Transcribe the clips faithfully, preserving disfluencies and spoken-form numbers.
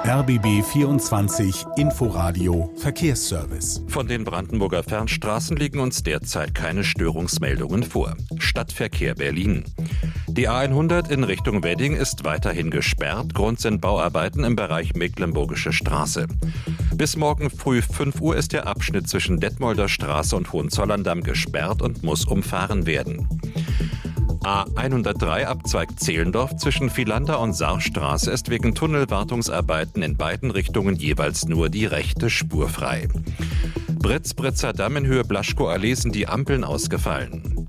R B B vierundzwanzig Inforadio Verkehrsservice. Von den Brandenburger Fernstraßen liegen uns derzeit keine Störungsmeldungen vor. Stadtverkehr Berlin. Die A hundert in Richtung Wedding ist weiterhin gesperrt. Grund sind Bauarbeiten im Bereich Mecklenburgische Straße. Bis morgen früh fünf Uhr ist der Abschnitt zwischen Detmolder Straße und Hohenzollerndamm gesperrt und muss umfahren werden. A hundertdrei Abzweig Zehlendorf zwischen Vielander und Saarstraße ist wegen Tunnelwartungsarbeiten in beiden Richtungen jeweils nur die rechte Spur frei. Britz-Britzer Damm in Höhe Blaschko-Allee sind die Ampeln ausgefallen.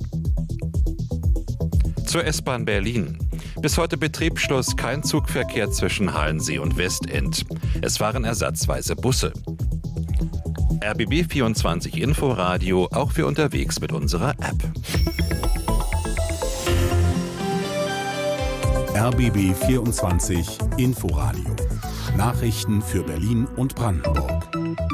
Zur S-Bahn Berlin. Bis heute Betriebsschluss, kein Zugverkehr zwischen Halensee und Westend. Es fahren ersatzweise Busse. R B B vierundzwanzig Inforadio, auch für unterwegs mit unserer App. R B B vierundzwanzig Inforadio. Nachrichten für Berlin und Brandenburg.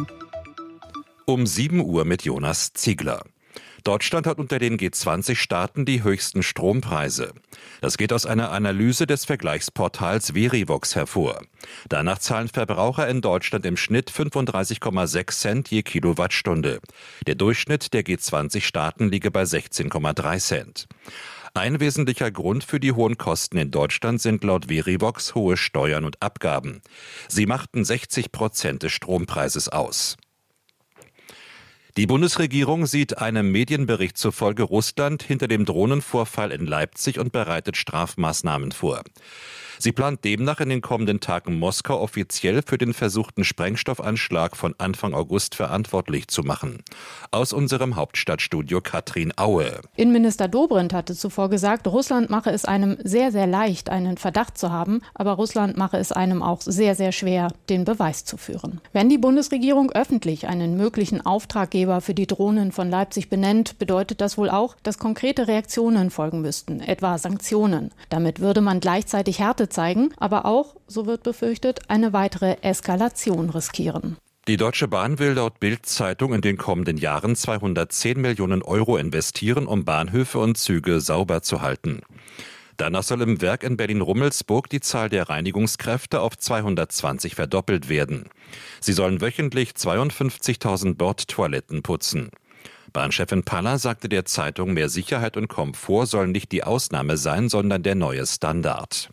Um sieben Uhr mit Jonas Ziegler. Deutschland hat unter den G zwanzig Staaten die höchsten Strompreise. Das geht aus einer Analyse des Vergleichsportals Verivox hervor. Danach zahlen Verbraucher in Deutschland im Schnitt fünfunddreißig Komma sechs Cent je Kilowattstunde. Der Durchschnitt der G zwanzig Staaten liege bei sechzehn Komma drei Cent. Ein wesentlicher Grund für die hohen Kosten in Deutschland sind laut Verivox hohe Steuern und Abgaben. Sie machten sechzig Prozent des Strompreises aus. Die Bundesregierung sieht einem Medienbericht zufolge Russland hinter dem Drohnenvorfall in Leipzig und bereitet Strafmaßnahmen vor. Sie plant demnach in den kommenden Tagen Moskau offiziell für den versuchten Sprengstoffanschlag von Anfang August verantwortlich zu machen. Aus unserem Hauptstadtstudio Katrin Aue. Innenminister Dobrindt hatte zuvor gesagt, Russland mache es einem sehr, sehr leicht, einen Verdacht zu haben, aber Russland mache es einem auch sehr, sehr schwer, den Beweis zu führen. Wenn die Bundesregierung öffentlich einen möglichen Auftraggeber für die Drohnen von Leipzig benennt, bedeutet das wohl auch, dass konkrete Reaktionen folgen müssten, etwa Sanktionen. Damit würde man gleichzeitig Härte zeigen, aber auch, so wird befürchtet, eine weitere Eskalation riskieren. Die Deutsche Bahn will laut Bild-Zeitung in den kommenden Jahren zweihundertzehn Millionen Euro investieren, um Bahnhöfe und Züge sauber zu halten. Danach soll im Werk in Berlin-Rummelsburg die Zahl der Reinigungskräfte auf zweihundertzwanzig verdoppelt werden. Sie sollen wöchentlich zweiundfünfzigtausend Bordtoiletten putzen. Bahnchefin Paller sagte der Zeitung, mehr Sicherheit und Komfort sollen nicht die Ausnahme sein, sondern der neue Standard.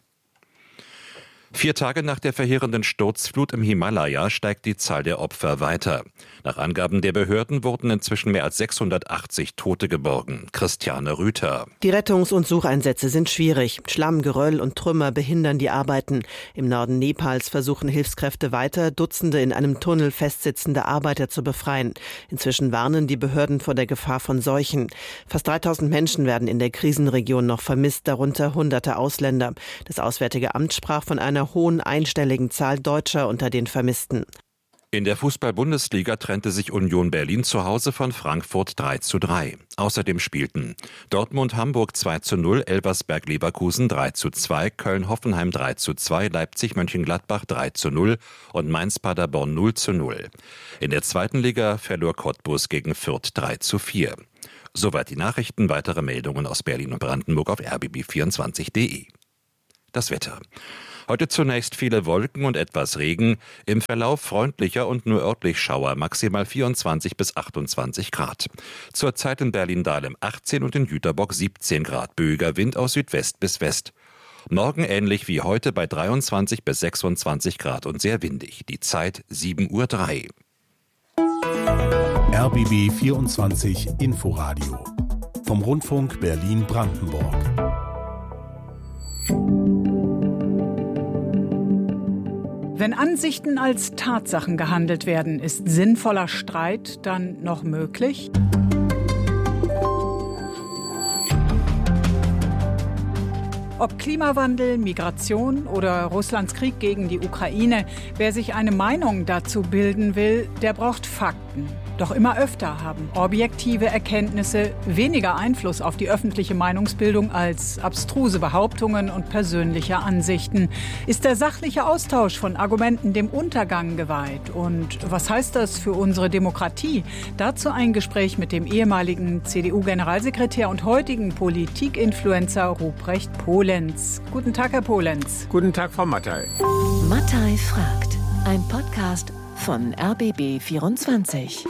Vier Tage nach der verheerenden Sturzflut im Himalaya steigt die Zahl der Opfer weiter. Nach Angaben der Behörden wurden inzwischen mehr als sechshundertachtzig Tote geborgen. Christiane Rüther. Die Rettungs- und Sucheinsätze sind schwierig. Schlamm, Geröll und Trümmer behindern die Arbeiten. Im Norden Nepals versuchen Hilfskräfte weiter, Dutzende in einem Tunnel festsitzende Arbeiter zu befreien. Inzwischen warnen die Behörden vor der Gefahr von Seuchen. Fast dreitausend Menschen werden in der Krisenregion noch vermisst, darunter hunderte Ausländer. Das Auswärtige Amt sprach von einer hohen einstelligen Zahl Deutscher unter den Vermissten. In der Fußball-Bundesliga trennte sich Union Berlin zu Hause von Frankfurt drei zu drei. Außerdem spielten Dortmund-Hamburg zwei zu null, Elversberg-Leverkusen drei zu zwei, Köln-Hoffenheim drei zu zwei, Leipzig-Mönchengladbach drei zu null und Mainz-Paderborn null zu null. In der zweiten Liga verlor Cottbus gegen Fürth drei zu vier. Soweit die Nachrichten, weitere Meldungen aus Berlin und Brandenburg auf r b b vierundzwanzig punkt de. Das Wetter. Heute zunächst viele Wolken und etwas Regen, im Verlauf freundlicher und nur örtlich Schauer, maximal vierundzwanzig bis achtundzwanzig Grad. Zurzeit in Berlin-Dahlem achtzehn und in Jüterbock siebzehn Grad, böiger Wind aus Südwest bis West. Morgen ähnlich wie heute bei dreiundzwanzig bis sechsundzwanzig Grad und sehr windig. Die Zeit sieben Uhr drei. R B B vierundzwanzig Inforadio vom Rundfunk Berlin-Brandenburg. Wenn Ansichten als Tatsachen gehandelt werden, ist sinnvoller Streit dann noch möglich? Ob Klimawandel, Migration oder Russlands Krieg gegen die Ukraine, wer sich eine Meinung dazu bilden will, der braucht Fakten. Doch immer öfter haben objektive Erkenntnisse weniger Einfluss auf die öffentliche Meinungsbildung als abstruse Behauptungen und persönliche Ansichten. Ist der sachliche Austausch von Argumenten dem Untergang geweiht? Und was heißt das für unsere Demokratie? Dazu ein Gespräch mit dem ehemaligen C D U-Generalsekretär und heutigen Politikinfluencer Ruprecht Polenz. Guten Tag, Herr Polenz. Guten Tag, Frau Mattei. Mattei fragt. Ein Podcast von R B B vierundzwanzig.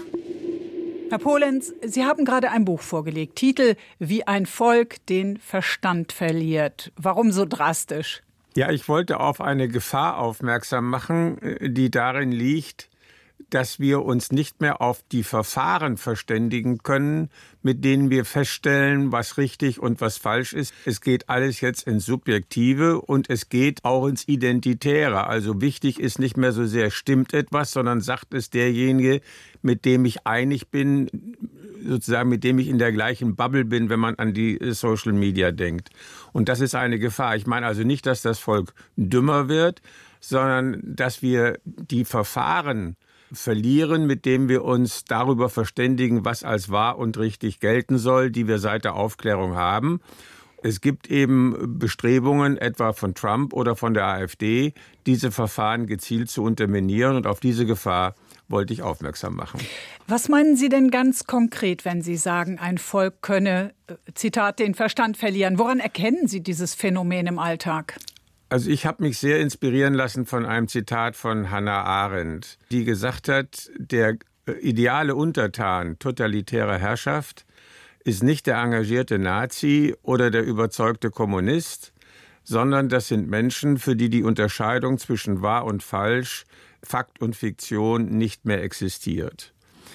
Herr Polenz, Sie haben gerade ein Buch vorgelegt. Titel »Wie ein Volk den Verstand verliert«. Warum so drastisch? Ja, ich wollte auf eine Gefahr aufmerksam machen, die darin liegt, dass wir uns nicht mehr auf die Verfahren verständigen können, mit denen wir feststellen, was richtig und was falsch ist. Es geht alles jetzt ins Subjektive und es geht auch ins Identitäre. Also wichtig ist nicht mehr so sehr, stimmt etwas, sondern sagt es derjenige, mit dem ich einig bin, sozusagen mit dem ich in der gleichen Bubble bin, wenn man an die Social Media denkt. Und das ist eine Gefahr. Ich meine also nicht, dass das Volk dümmer wird, sondern dass wir die Verfahren verlieren, mit dem wir uns darüber verständigen, was als wahr und richtig gelten soll, die wir seit der Aufklärung haben. Es gibt eben Bestrebungen, etwa von Trump oder von der AfD, diese Verfahren gezielt zu unterminieren, und auf diese Gefahr wollte ich aufmerksam machen. Was meinen Sie denn ganz konkret, wenn Sie sagen, ein Volk könne, Zitat, den Verstand verlieren? Woran erkennen Sie dieses Phänomen im Alltag? Also ich habe mich sehr inspirieren lassen von einem Zitat von Hannah Arendt, die gesagt hat, der ideale Untertan totalitärer Herrschaft ist nicht der engagierte Nazi oder der überzeugte Kommunist, sondern das sind Menschen, für die die Unterscheidung zwischen wahr und falsch, Fakt und Fiktion nicht mehr existiert.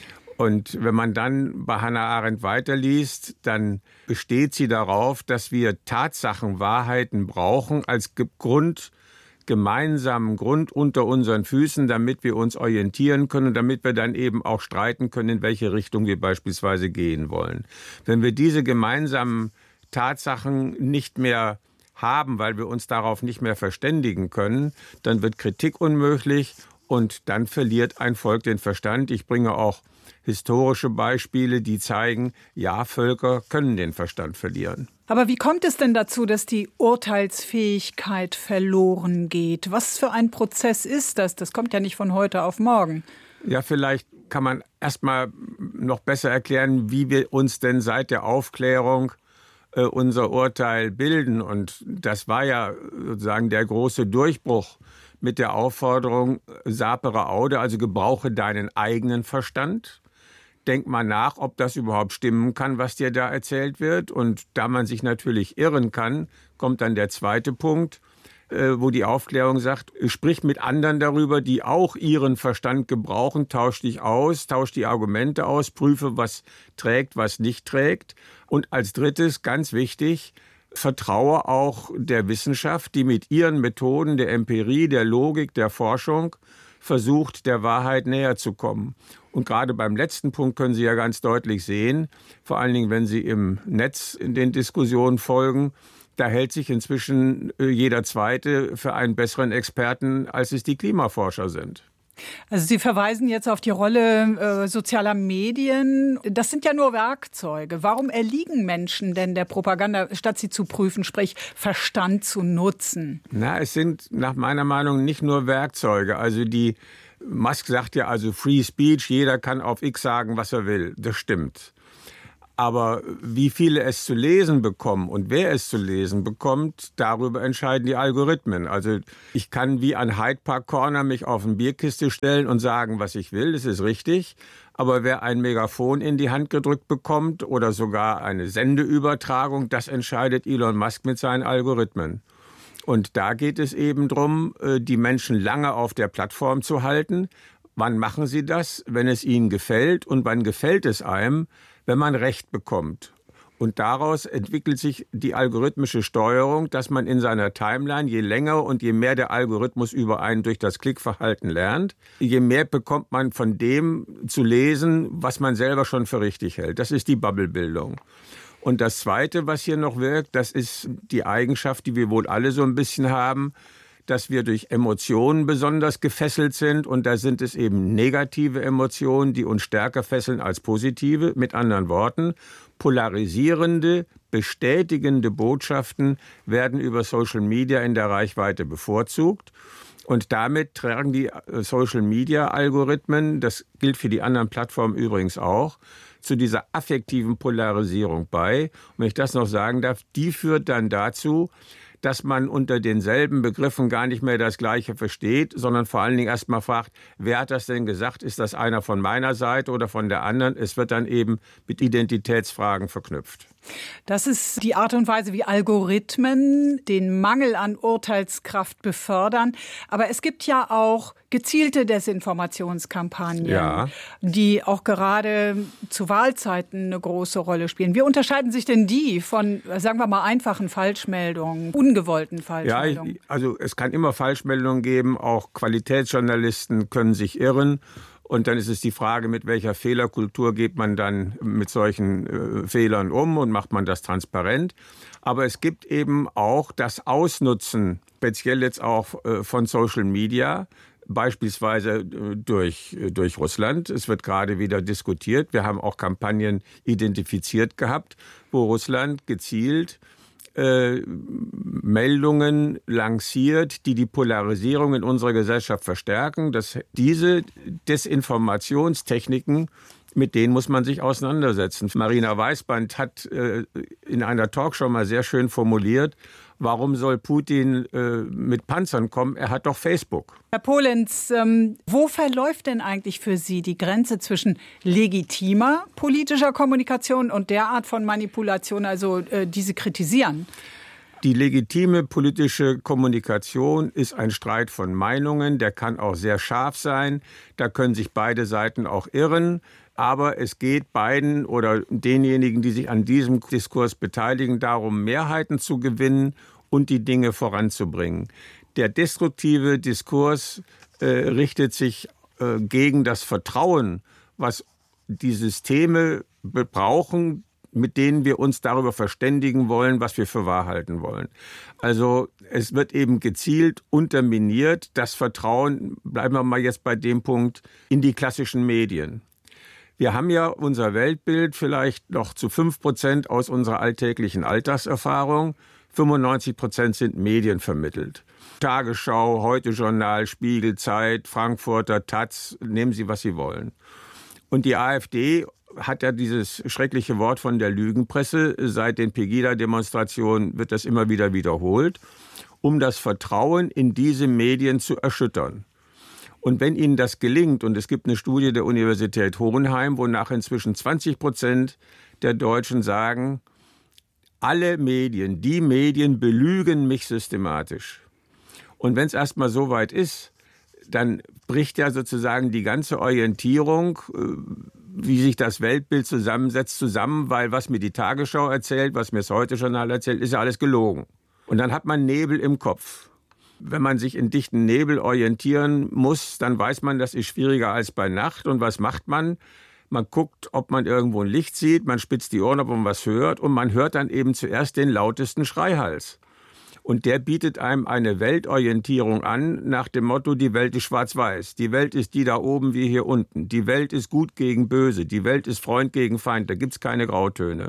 Und wenn man dann bei Hannah Arendt weiterliest, dann besteht sie darauf, dass wir Tatsachen, Wahrheiten brauchen als Grund, gemeinsamen Grund unter unseren Füßen, damit wir uns orientieren können und damit wir dann eben auch streiten können, in welche Richtung wir beispielsweise gehen wollen. Wenn wir diese gemeinsamen Tatsachen nicht mehr haben, weil wir uns darauf nicht mehr verständigen können, dann wird Kritik unmöglich und dann verliert ein Volk den Verstand. Ich bringe auch historische Beispiele, die zeigen, ja, Völker können den Verstand verlieren. Aber wie kommt es denn dazu, dass die Urteilsfähigkeit verloren geht? Was für ein Prozess ist das? Das kommt ja nicht von heute auf morgen. Ja, vielleicht kann man erst mal noch besser erklären, wie wir uns denn seit der Aufklärung äh, unser Urteil bilden. Und das war ja sozusagen der große Durchbruch mit der Aufforderung sapere aude, also gebrauche deinen eigenen Verstand. Denk mal nach, ob das überhaupt stimmen kann, was dir da erzählt wird. Und da man sich natürlich irren kann, kommt dann der zweite Punkt, äh, wo die Aufklärung sagt, sprich mit anderen darüber, die auch ihren Verstand gebrauchen, tausch dich aus, tausch die Argumente aus, prüfe, was trägt, was nicht trägt. Und als drittes, ganz wichtig, vertraue auch der Wissenschaft, die mit ihren Methoden der Empirie, der Logik, der Forschung versucht, der Wahrheit näher zu kommen. Und gerade beim letzten Punkt können Sie ja ganz deutlich sehen, vor allen Dingen, wenn Sie im Netz in den Diskussionen folgen, da hält sich inzwischen jeder Zweite für einen besseren Experten, als es die Klimaforscher sind. Also Sie verweisen jetzt auf die Rolle äh, sozialer Medien. Das sind ja nur Werkzeuge. Warum erliegen Menschen denn der Propaganda, statt sie zu prüfen, sprich Verstand zu nutzen? Na, es sind nach meiner Meinung nicht nur Werkzeuge. Also die Musk sagt ja also Free Speech, jeder kann auf X sagen, was er will. Das stimmt. Aber wie viele es zu lesen bekommen und wer es zu lesen bekommt, darüber entscheiden die Algorithmen. Also ich kann wie an Hyde Park Corner mich auf eine Bierkiste stellen und sagen, was ich will, das ist richtig. Aber wer ein Megafon in die Hand gedrückt bekommt oder sogar eine Sendeübertragung, das entscheidet Elon Musk mit seinen Algorithmen. Und da geht es eben darum, die Menschen lange auf der Plattform zu halten. Wann machen sie das? Wenn es ihnen gefällt. Und wann gefällt es einem? Wenn man Recht bekommt. Und daraus entwickelt sich die algorithmische Steuerung, dass man in seiner Timeline, je länger und je mehr der Algorithmus über einen durch das Klickverhalten lernt, je mehr bekommt man von dem zu lesen, was man selber schon für richtig hält. Das ist die Bubblebildung. Und das Zweite, was hier noch wirkt, das ist die Eigenschaft, die wir wohl alle so ein bisschen haben, dass wir durch Emotionen besonders gefesselt sind. Und da sind es eben negative Emotionen, die uns stärker fesseln als positive. Mit anderen Worten, polarisierende, bestätigende Botschaften werden über Social Media in der Reichweite bevorzugt. Und damit tragen die Social-Media-Algorithmen, das gilt für die anderen Plattformen übrigens auch, zu dieser affektiven Polarisierung bei. Und wenn ich das noch sagen darf, die führt dann dazu, dass man unter denselben Begriffen gar nicht mehr das Gleiche versteht, sondern vor allen Dingen erst mal fragt, wer hat das denn gesagt? Ist das einer von meiner Seite oder von der anderen? Es wird dann eben mit Identitätsfragen verknüpft. Das ist die Art und Weise, wie Algorithmen den Mangel an Urteilskraft befördern. Aber es gibt ja auch gezielte Desinformationskampagnen, ja, die auch gerade zu Wahlzeiten eine große Rolle spielen. Wie unterscheiden sich denn die von, sagen wir mal, einfachen Falschmeldungen, ungewollten Falschmeldungen? Ja, ich, also es kann immer Falschmeldungen geben, auch Qualitätsjournalisten können sich irren. Und dann ist es die Frage, mit welcher Fehlerkultur geht man dann mit solchen äh, Fehlern um und macht man das transparent. Aber es gibt eben auch das Ausnutzen, speziell jetzt auch äh, von Social Media, beispielsweise äh, durch, äh, durch Russland. Es wird gerade wieder diskutiert. Wir haben auch Kampagnen identifiziert gehabt, wo Russland gezielt Äh, Meldungen lanciert, die die Polarisierung in unserer Gesellschaft verstärken. Dass diese Desinformationstechniken, mit denen muss man sich auseinandersetzen. Marina Weißband hat äh, in einer Talkshow mal sehr schön formuliert, warum soll Putin äh, mit Panzern kommen? Er hat doch Facebook. Herr Polenz, ähm, wo verläuft denn eigentlich für Sie die Grenze zwischen legitimer politischer Kommunikation und der Art von Manipulation, also äh, diese kritisieren? Die legitime politische Kommunikation ist ein Streit von Meinungen, der kann auch sehr scharf sein, da können sich beide Seiten auch irren. Aber es geht beiden oder denjenigen, die sich an diesem Diskurs beteiligen, darum, Mehrheiten zu gewinnen und die Dinge voranzubringen. Der destruktive Diskurs äh, richtet sich äh, gegen das Vertrauen, was die Systeme brauchen, mit denen wir uns darüber verständigen wollen, was wir für wahr halten wollen. Also es wird eben gezielt unterminiert, das Vertrauen, bleiben wir mal jetzt bei dem Punkt, in die klassischen Medien. Wir haben ja unser Weltbild vielleicht noch zu fünf Prozent aus unserer alltäglichen Alltagserfahrung. fünfundneunzig Prozent sind medienvermittelt. Tagesschau, Heute-Journal, Spiegel, Zeit, Frankfurter, Taz, nehmen Sie, was Sie wollen. Und die AfD hat ja dieses schreckliche Wort von der Lügenpresse. Seit den Pegida-Demonstrationen wird das immer wieder wiederholt, um das Vertrauen in diese Medien zu erschüttern. Und wenn Ihnen das gelingt, und es gibt eine Studie der Universität Hohenheim, wonach inzwischen zwanzig Prozent der Deutschen sagen, alle Medien, die Medien belügen mich systematisch. Und wenn es erstmal so weit ist, dann bricht ja sozusagen die ganze Orientierung, wie sich das Weltbild zusammensetzt, zusammen, weil was mir die Tagesschau erzählt, was mir das Heute-Journal erzählt, ist ja alles gelogen. Und dann hat man Nebel im Kopf. Wenn man sich in dichten Nebel orientieren muss, dann weiß man, das ist schwieriger als bei Nacht. Und was macht man? Man guckt, ob man irgendwo ein Licht sieht, man spitzt die Ohren, ob man was hört. Und man hört dann eben zuerst den lautesten Schreihals. Und der bietet einem eine Weltorientierung an, nach dem Motto, die Welt ist schwarz-weiß. Die Welt ist die da oben wie hier unten. Die Welt ist gut gegen böse. Die Welt ist Freund gegen Feind. Da gibt's keine Grautöne.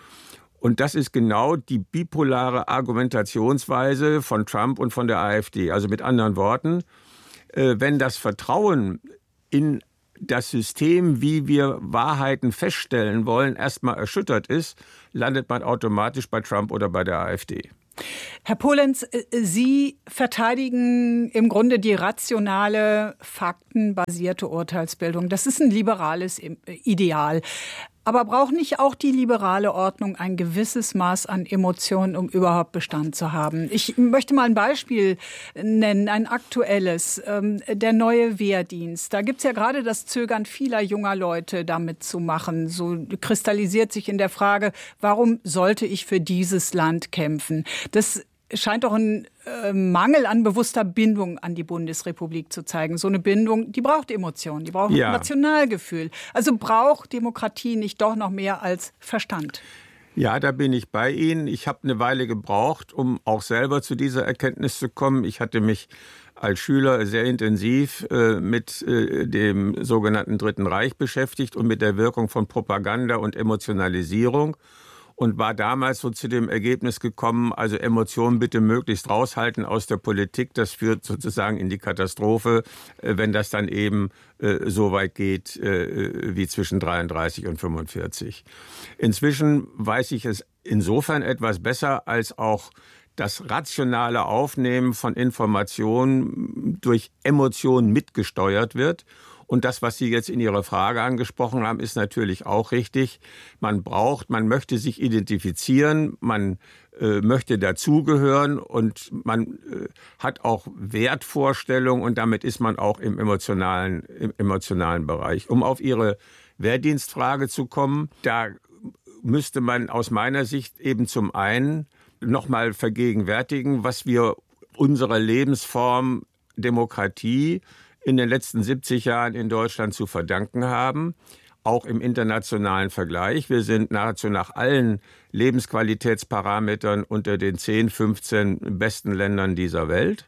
Und das ist genau die bipolare Argumentationsweise von Trump und von der AfD. Also mit anderen Worten, äh, wenn das Vertrauen in das System, wie wir Wahrheiten feststellen wollen, erstmal erschüttert ist, landet man automatisch bei Trump oder bei der AfD. Herr Polenz, Sie verteidigen im Grunde die rationale, faktenbasierte Urteilsbildung. Das ist ein liberales Ideal. Aber braucht nicht auch die liberale Ordnung ein gewisses Maß an Emotionen, um überhaupt Bestand zu haben? Ich möchte mal ein Beispiel nennen, ein aktuelles, ähm, der neue Wehrdienst. Da gibt's ja gerade das Zögern vieler junger Leute, damit zu machen. So kristallisiert sich in der Frage, warum sollte ich für dieses Land kämpfen? Das scheint doch ein äh, Mangel an bewusster Bindung an die Bundesrepublik zu zeigen. So eine Bindung, die braucht Emotionen, die braucht ja. Nationalgefühl. Also braucht Demokratie nicht doch noch mehr als Verstand? Ja, da bin ich bei Ihnen. Ich habe eine Weile gebraucht, um auch selber zu dieser Erkenntnis zu kommen. Ich hatte mich als Schüler sehr intensiv äh, mit äh, dem sogenannten Dritten Reich beschäftigt und mit der Wirkung von Propaganda und Emotionalisierung. Und war damals so zu dem Ergebnis gekommen, also Emotionen bitte möglichst raushalten aus der Politik. Das führt sozusagen in die Katastrophe, wenn das dann eben äh, so weit geht äh, wie zwischen dreiunddreißig und fünfundvierzig. Inzwischen weiß ich es insofern etwas besser, als auch das rationale Aufnehmen von Informationen durch Emotionen mitgesteuert wird. Und das, was Sie jetzt in Ihrer Frage angesprochen haben, ist natürlich auch richtig. Man braucht, man möchte sich identifizieren, man äh, möchte dazugehören und man äh, hat auch Wertvorstellungen und damit ist man auch im emotionalen, im emotionalen Bereich. Um auf Ihre Wehrdienstfrage zu kommen, da müsste man aus meiner Sicht eben zum einen nochmal vergegenwärtigen, was wir unserer Lebensform Demokratie in den letzten siebzig Jahren in Deutschland zu verdanken haben, auch im internationalen Vergleich. Wir sind nahezu nach allen Lebensqualitätsparametern unter den zehn, fünfzehn besten Ländern dieser Welt.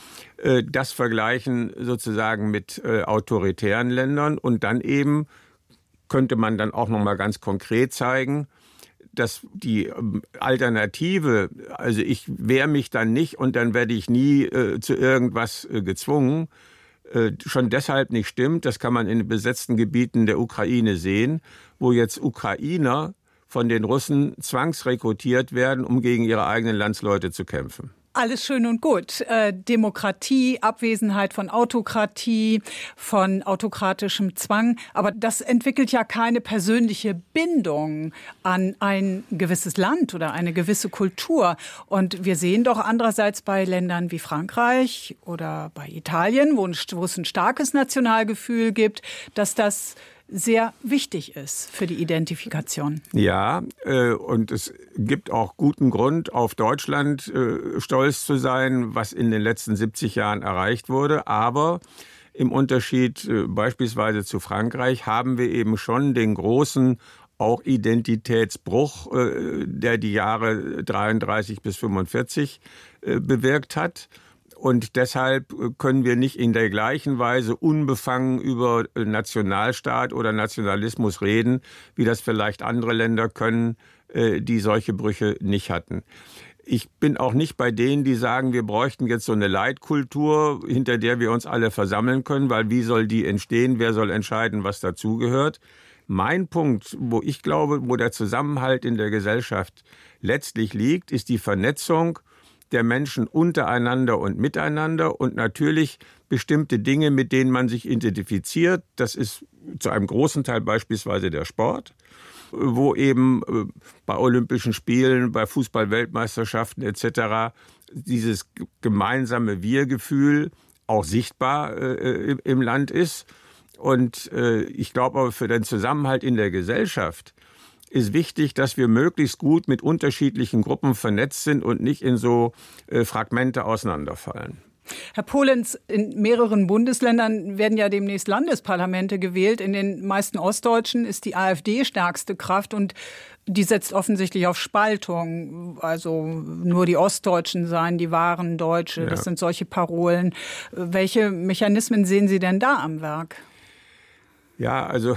Das vergleichen sozusagen mit autoritären Ländern und dann eben könnte man dann auch noch mal ganz konkret zeigen, dass die Alternative, also ich wehre mich dann nicht und dann werde ich nie äh, zu irgendwas äh, gezwungen, äh, schon deshalb nicht stimmt. Das kann man in den besetzten Gebieten der Ukraine sehen, wo jetzt Ukrainer von den Russen zwangsrekrutiert werden, um gegen ihre eigenen Landsleute zu kämpfen. Alles schön und gut. Äh, Demokratie, Abwesenheit von Autokratie, von autokratischem Zwang. Aber das entwickelt ja keine persönliche Bindung an ein gewisses Land oder eine gewisse Kultur. Und wir sehen doch andererseits bei Ländern wie Frankreich oder bei Italien, wo, wo es ein starkes Nationalgefühl gibt, dass das sehr wichtig ist für die Identifikation. Ja, äh, und es gibt auch guten Grund, auf Deutschland äh, stolz zu sein, was in den letzten siebzig Jahren erreicht wurde. Aber im Unterschied äh, beispielsweise zu Frankreich haben wir eben schon den großen auch Identitätsbruch, äh, der die Jahre dreiunddreißig bis fünfundvierzig äh, bewirkt hat. Und deshalb können wir nicht in der gleichen Weise unbefangen über Nationalstaat oder Nationalismus reden, wie das vielleicht andere Länder können, die solche Brüche nicht hatten. Ich bin auch nicht bei denen, die sagen, wir bräuchten jetzt so eine Leitkultur, hinter der wir uns alle versammeln können, weil wie soll die entstehen, wer soll entscheiden, was dazugehört. Mein Punkt, wo ich glaube, wo der Zusammenhalt in der Gesellschaft letztlich liegt, ist die Vernetzung der Menschen untereinander und miteinander und natürlich bestimmte Dinge, mit denen man sich identifiziert. Das ist zu einem großen Teil beispielsweise der Sport, wo eben bei Olympischen Spielen, bei Fußball-Weltmeisterschaften et cetera dieses gemeinsame Wir-Gefühl auch sichtbar äh, im Land ist. Und äh, ich glaube aber für den Zusammenhalt in der Gesellschaft ist wichtig, dass wir möglichst gut mit unterschiedlichen Gruppen vernetzt sind und nicht in so äh, Fragmente auseinanderfallen. Herr Polenz, in mehreren Bundesländern werden ja demnächst Landesparlamente gewählt. In den meisten Ostdeutschen ist die AfD stärkste Kraft und die setzt offensichtlich auf Spaltung. Also nur die Ostdeutschen seien die wahren Deutsche. Ja. Das sind solche Parolen. Welche Mechanismen sehen Sie denn da am Werk? Ja, also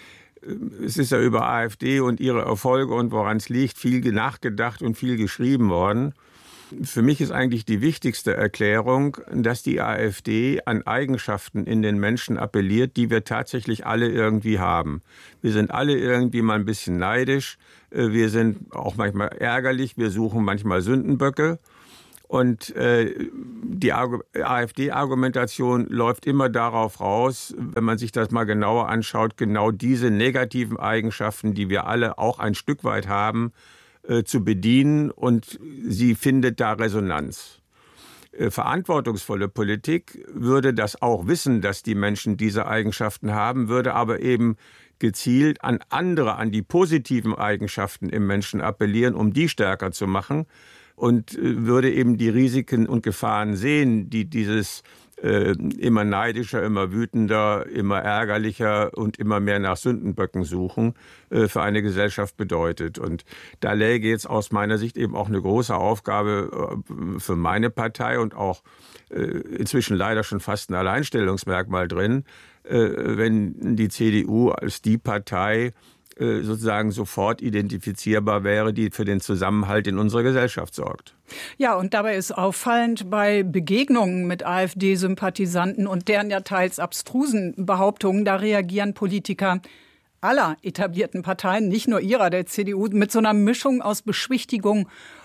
es ist ja über AfD und ihre Erfolge und woran es liegt viel nachgedacht und viel geschrieben worden. Für mich ist eigentlich die wichtigste Erklärung, dass die AfD an Eigenschaften in den Menschen appelliert, die wir tatsächlich alle irgendwie haben. Wir sind alle irgendwie mal ein bisschen neidisch, wir sind auch manchmal ärgerlich, wir suchen manchmal Sündenböcke. Und äh, die AfD-Argumentation läuft immer darauf raus, wenn man sich das mal genauer anschaut, genau diese negativen Eigenschaften, die wir alle auch ein Stück weit haben, äh, zu bedienen. Und sie findet da Resonanz. Äh, verantwortungsvolle Politik würde das auch wissen, dass die Menschen diese Eigenschaften haben, würde aber eben gezielt an andere, an die positiven Eigenschaften im Menschen appellieren, um die stärker zu machen. Und würde eben die Risiken und Gefahren sehen, die dieses äh, immer neidischer, immer wütender, immer ärgerlicher und immer mehr nach Sündenböcken suchen, äh, für eine Gesellschaft bedeutet. Und da läge jetzt aus meiner Sicht eben auch eine große Aufgabe äh, für meine Partei und auch äh, inzwischen leider schon fast ein Alleinstellungsmerkmal drin, äh, wenn die C D U als die Partei sozusagen sofort identifizierbar wäre, die für den Zusammenhalt in unserer Gesellschaft sorgt. Ja, und dabei ist auffallend, bei Begegnungen mit AfD-Sympathisanten und deren ja teils abstrusen Behauptungen, da reagieren Politiker aller etablierten Parteien, nicht nur ihrer, der C D U, mit so einer Mischung aus Beschwichtigung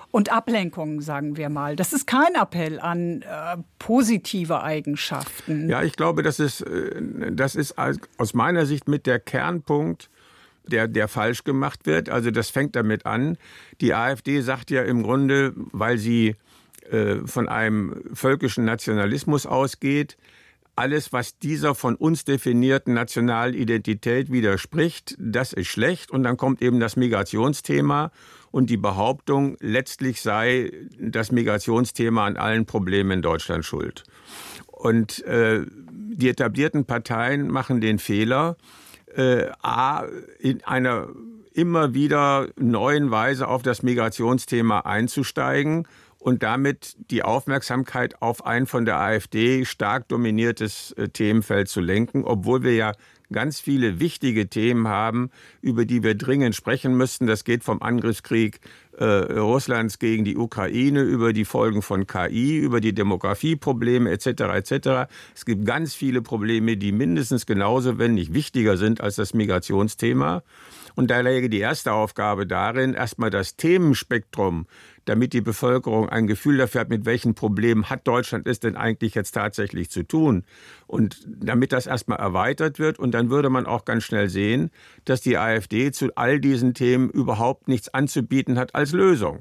Und Ablenkung, sagen wir mal. Das ist kein Appell an äh, positive Eigenschaften. Ja, ich glaube, das ist, das ist aus meiner Sicht mit der Kernpunkt, der, der falsch gemacht wird. Also das fängt damit an. Die AfD sagt ja im Grunde, weil sie äh, von einem völkischen Nationalismus ausgeht, alles, was dieser von uns definierten Nationalidentität widerspricht, das ist schlecht. Und dann kommt eben das Migrationsthema und die Behauptung, letztlich sei das Migrationsthema an allen Problemen in Deutschland schuld. Und äh, die etablierten Parteien machen den Fehler, äh, a, in einer immer wieder neuen Weise auf das Migrationsthema einzusteigen und damit die Aufmerksamkeit auf ein von der AfD stark dominiertes äh, Themenfeld zu lenken, obwohl wir ja ganz viele wichtige Themen haben, über die wir dringend sprechen müssten. Das geht vom Angriffskrieg äh, Russlands gegen die Ukraine, über die Folgen von K I, über die Demografieprobleme et cetera et cetera. Es gibt ganz viele Probleme, die mindestens genauso, wenn nicht wichtiger sind als das Migrationsthema. Und da läge die erste Aufgabe darin, erstmal das Themenspektrum, damit die Bevölkerung ein Gefühl dafür hat, mit welchen Problemen hat Deutschland es denn eigentlich jetzt tatsächlich zu tun. Und damit das erstmal erweitert wird, und dann würde man auch ganz schnell sehen, dass die AfD zu all diesen Themen überhaupt nichts anzubieten hat als Lösung.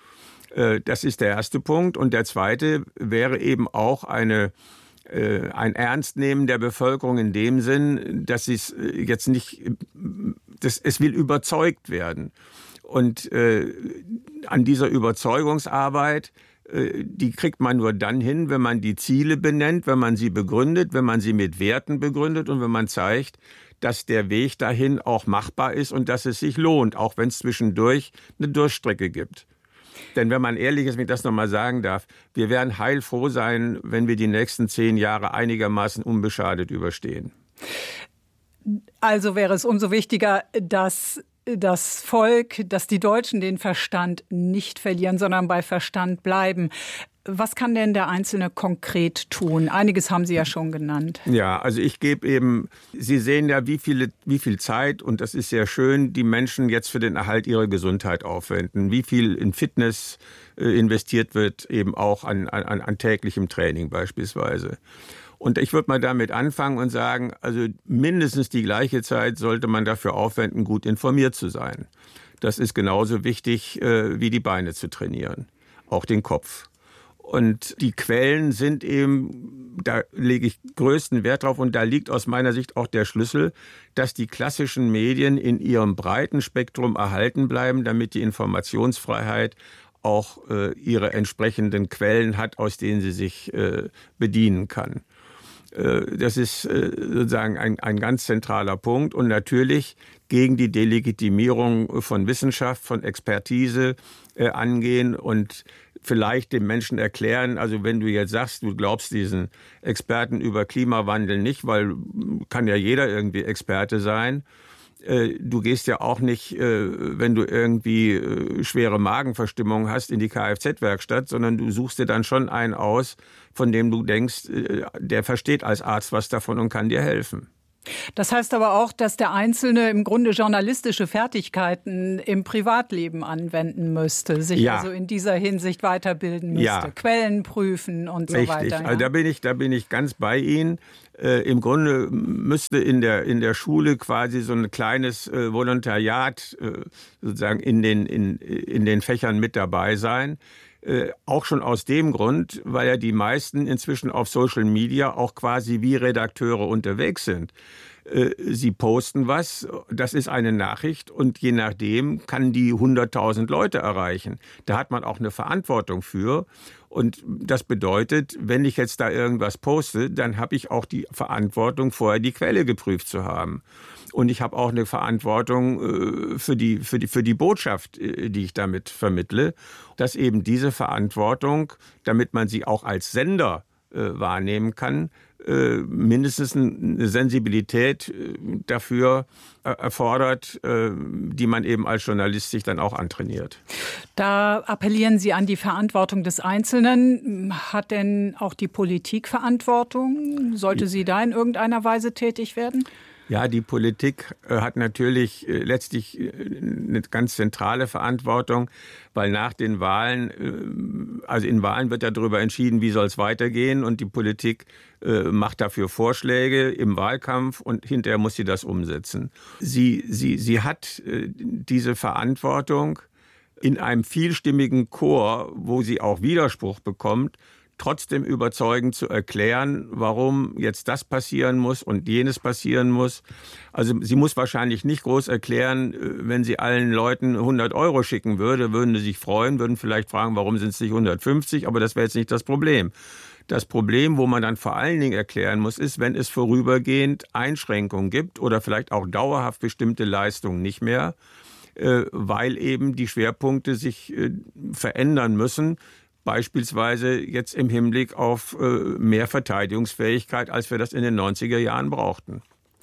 Das ist der erste Punkt. Und der zweite wäre eben auch eine ein Ernstnehmen der Bevölkerung in dem Sinn, dass es jetzt nicht, dass es will überzeugt werden. Und äh, an dieser Überzeugungsarbeit, äh, die kriegt man nur dann hin, wenn man die Ziele benennt, wenn man sie begründet, wenn man sie mit Werten begründet und wenn man zeigt, dass der Weg dahin auch machbar ist und dass es sich lohnt, auch wenn es zwischendurch eine Durchstrecke gibt. Denn wenn man ehrlich ist, wenn ich das nochmal sagen darf, wir werden heilfroh sein, wenn wir die nächsten zehn Jahre einigermaßen unbeschadet überstehen. Also wäre es umso wichtiger, dass das Volk, dass die Deutschen den Verstand nicht verlieren, sondern bei Verstand bleiben. Was kann denn der Einzelne konkret tun? Einiges haben Sie ja schon genannt. Ja, also ich gebe eben, Sie sehen ja, wie viele, wie viel Zeit, und das ist sehr schön, die Menschen jetzt für den Erhalt ihrer Gesundheit aufwenden. Wie viel in Fitness äh, investiert wird, eben auch an, an, an täglichem Training beispielsweise. Und ich würde mal damit anfangen und sagen, also mindestens die gleiche Zeit sollte man dafür aufwenden, gut informiert zu sein. Das ist genauso wichtig, äh, wie die Beine zu trainieren, auch den Kopf. Und die Quellen sind eben, da lege ich größten Wert drauf, und da liegt aus meiner Sicht auch der Schlüssel, dass die klassischen Medien in ihrem breiten Spektrum erhalten bleiben, damit die Informationsfreiheit auch äh, ihre entsprechenden Quellen hat, aus denen sie sich äh, bedienen kann. Äh, das ist äh, sozusagen ein, ein ganz zentraler Punkt, und natürlich gegen die Delegitimierung von Wissenschaft, von Expertise äh, angehen und vielleicht dem Menschen erklären, also wenn du jetzt sagst, du glaubst diesen Experten über Klimawandel nicht, weil kann ja jeder irgendwie Experte sein. Du gehst ja auch nicht, wenn du irgendwie schwere Magenverstimmung hast, in die Kfz-Werkstatt, sondern du suchst dir dann schon einen aus, von dem du denkst, der versteht als Arzt was davon und kann dir helfen. Das heißt aber auch, dass der Einzelne im Grunde journalistische Fertigkeiten im Privatleben anwenden müsste, sich ja. also in dieser Hinsicht weiterbilden müsste, ja. Quellen prüfen und so Richtig. weiter. Ja? Also da bin ich, da bin ich ganz bei Ihnen. Äh, Im Grunde müsste in der in der Schule quasi so ein kleines äh, Volontariat äh, sozusagen in den in in den Fächern mit dabei sein. Äh, auch schon aus dem Grund, weil ja die meisten inzwischen auf Social Media auch quasi wie Redakteure unterwegs sind. Äh, sie posten was, das ist eine Nachricht, und je nachdem kann die hunderttausend Leute erreichen. Da hat man auch eine Verantwortung für. Und das bedeutet, wenn ich jetzt da irgendwas poste, dann habe ich auch die Verantwortung, vorher die Quelle geprüft zu haben. Und ich habe auch eine Verantwortung äh, für die, für die, für die Botschaft, äh, die ich damit vermittle, dass eben diese Verantwortung, damit man sie auch als Sender äh, wahrnehmen kann, äh, mindestens eine Sensibilität äh, dafür äh, erfordert, äh, die man eben als Journalist sich dann auch antrainiert. Da appellieren Sie an die Verantwortung des Einzelnen. Hat denn auch die Politik Verantwortung? Sollte sie da in irgendeiner Weise tätig werden? Ja, die Politik äh, hat natürlich äh, letztlich äh, eine ganz zentrale Verantwortung, weil nach den Wahlen, äh, also in Wahlen wird ja darüber entschieden, wie soll es weitergehen, und die Politik äh, macht dafür Vorschläge im Wahlkampf und hinterher muss sie das umsetzen. Sie, sie, sie hat äh, diese Verantwortung in einem vielstimmigen Chor, wo sie auch Widerspruch bekommt, trotzdem überzeugend zu erklären, warum jetzt das passieren muss und jenes passieren muss. Also sie muss wahrscheinlich nicht groß erklären, wenn sie allen Leuten hundert Euro schicken würde, würden sie sich freuen, würden vielleicht fragen, warum sind es nicht hundertfünfzig, aber das wäre jetzt nicht das Problem. Das Problem, wo man dann vor allen Dingen erklären muss, ist, wenn es vorübergehend Einschränkungen gibt oder vielleicht auch dauerhaft bestimmte Leistungen nicht mehr, weil eben die Schwerpunkte sich verändern müssen. Beispielsweise jetzt im Hinblick auf äh, mehr Verteidigungsfähigkeit, als wir das in den neunziger Jahren brauchten.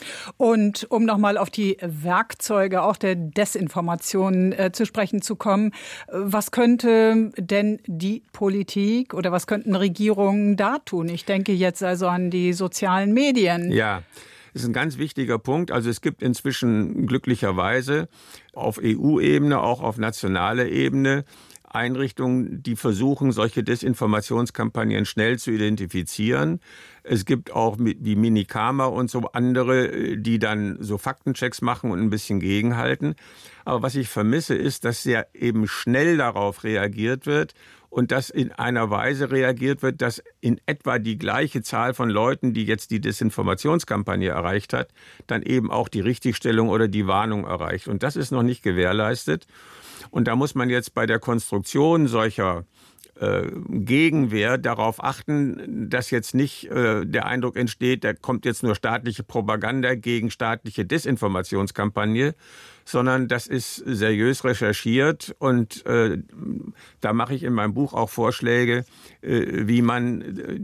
Und um nochmal auf die Werkzeuge auch der Desinformation äh, zu sprechen zu kommen, was könnte denn die Politik oder was könnten Regierungen da tun? Ich denke jetzt also an die sozialen Medien. Ja. Das ist ein ganz wichtiger Punkt. Also es gibt inzwischen glücklicherweise auf E U-Ebene, auch auf nationaler Ebene, Einrichtungen, die versuchen, solche Desinformationskampagnen schnell zu identifizieren. Es gibt auch wie Minikama und so andere, die dann so Faktenchecks machen und ein bisschen gegenhalten. Aber was ich vermisse, ist, dass sehr eben schnell darauf reagiert wird und dass in einer Weise reagiert wird, dass in etwa die gleiche Zahl von Leuten, die jetzt die Desinformationskampagne erreicht hat, dann eben auch die Richtigstellung oder die Warnung erreicht. Und das ist noch nicht gewährleistet. Und da muss man jetzt bei der Konstruktion solcher äh, Gegenwehr darauf achten, dass jetzt nicht äh, der Eindruck entsteht, da kommt jetzt nur staatliche Propaganda gegen staatliche Desinformationskampagne, sondern das ist seriös recherchiert. Und äh, da mache ich in meinem Buch auch Vorschläge, äh, wie man äh,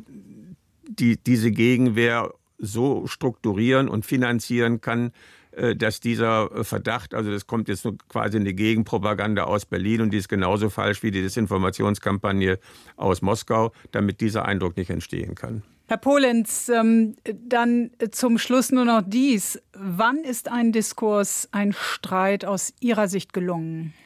die, diese Gegenwehr so strukturieren und finanzieren kann, dass dieser Verdacht, also das kommt jetzt nur quasi eine Gegenpropaganda aus Berlin und die ist genauso falsch wie die Desinformationskampagne aus Moskau, damit dieser Eindruck nicht entstehen kann. Herr Polenz, dann zum Schluss nur noch dies. Wann ist ein Diskurs, ein Streit aus Ihrer Sicht gelungen?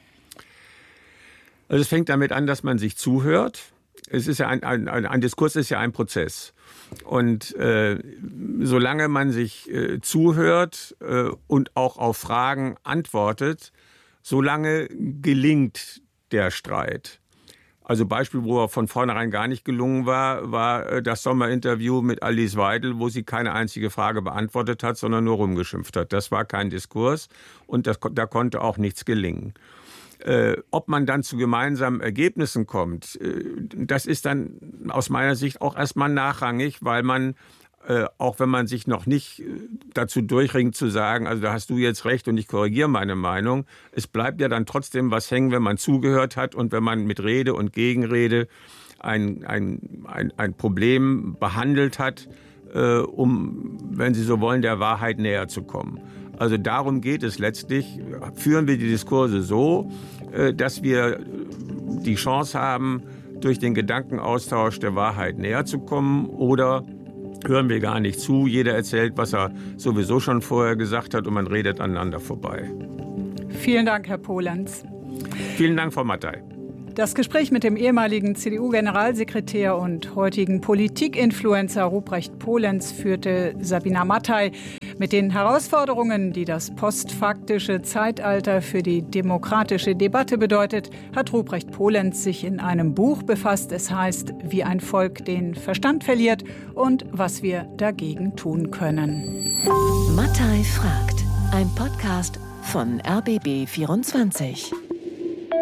Also es fängt damit an, dass man sich zuhört. Es ist ja ein, ein, ein Diskurs ist ja ein Prozess. Und äh, solange man sich äh, zuhört äh, und auch auf Fragen antwortet, solange gelingt der Streit. Also Beispiel, wo er von vornherein gar nicht gelungen war, war äh, das Sommerinterview mit Alice Weidel, wo sie keine einzige Frage beantwortet hat, sondern nur rumgeschimpft hat. Das war kein Diskurs und das, da konnte auch nichts gelingen. Äh, ob man dann zu gemeinsamen Ergebnissen kommt, äh, das ist dann aus meiner Sicht auch erstmal nachrangig, weil man, äh, auch wenn man sich noch nicht äh, dazu durchringt zu sagen, also da hast du jetzt recht und ich korrigiere meine Meinung, es bleibt ja dann trotzdem was hängen, wenn man zugehört hat und wenn man mit Rede und Gegenrede ein, ein, ein, ein Problem behandelt hat, äh, um, wenn Sie so wollen, der Wahrheit näher zu kommen. Also darum geht es letztlich. Führen wir die Diskurse so, dass wir die Chance haben, durch den Gedankenaustausch der Wahrheit näher zu kommen, oder hören wir gar nicht zu. Jeder erzählt, was er sowieso schon vorher gesagt hat und man redet aneinander vorbei. Vielen Dank, Herr Polenz. Vielen Dank, Frau Mattei. Das Gespräch mit dem ehemaligen C D U-Generalsekretär und heutigen Politik-Influencer Ruprecht Polenz führte Sabina Mattei. Mit den Herausforderungen, die das postfaktische Zeitalter für die demokratische Debatte bedeutet, hat Ruprecht Polenz sich in einem Buch befasst. Es heißt, wie ein Volk den Verstand verliert und was wir dagegen tun können. Mattei fragt, ein Podcast von R B B vierundzwanzig.